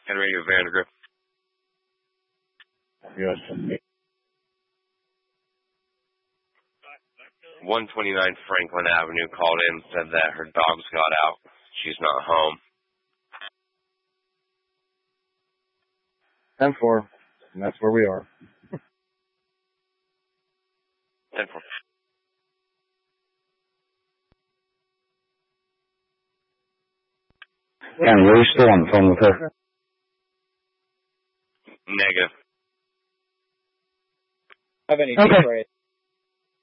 Ken Radio Vandergrift. Yes. 129 Franklin Avenue called in and said that her dogs got out. She's not home. 10-4, and that's where we are. 10-4. And were you still on the phone with her? Negative. Have any okay.